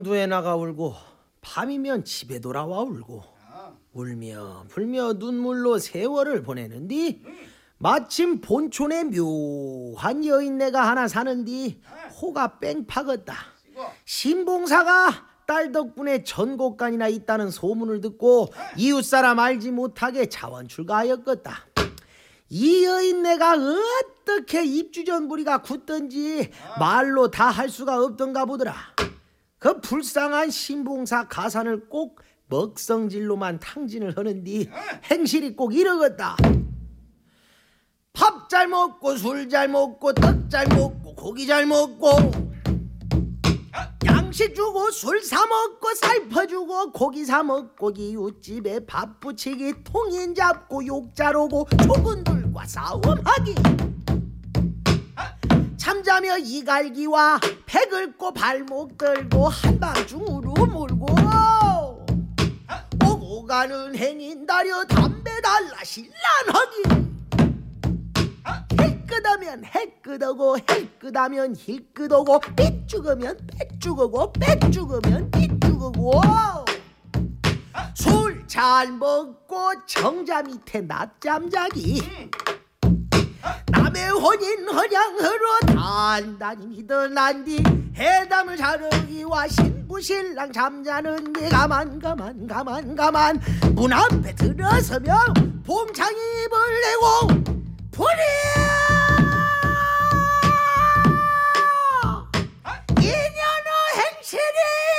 두에 나가 울고 밤이면 집에 돌아와 울고 울며 불며 눈물로 세월을 보내는디 마침 본촌에 묘한 여인네가 하나 사는디 호가 뺑파겄다. 신봉사가 딸 덕분에 전곡간이나 있다는 소문을 듣고 이웃사람 알지 못하게 자원출가하였겠다. 이 여인네가 어떻게 입주전부리가 굳던지 말로 다 할 수가 없던가 보더라. 그 불쌍한 신봉사 가산을 꼭 먹성질로만 탕진을 하는디 행실이 꼭 이러겠다. 밥 잘 먹고 술 잘 먹고 떡 잘 먹고 고기 잘 먹고 양식 주고 술 사 먹고 살퍼 주고 고기 사 먹고 이웃집에 밥 부치기 통인 잡고 욕 자르고 조근들과 싸움하기 잠자며 이갈기와 배 긁고 발목 들고 한밤중으로 몰고 오고 가는 행인 다려 담배 달라 신란하기 힐 끄다면 해 끄더고 힐 끄다면 힐 끄더고 삐 죽으면 빼 죽으고 빼 죽으면 삐 죽으고 술 잘 먹고 정자 밑에 낮잠 자기 남의 혼인 헌양으로 단단히 믿어난디 해담을 자르기와 신부신랑 잠자는 게 가만 문 앞에 들어서며 봄창 입을 내고 불이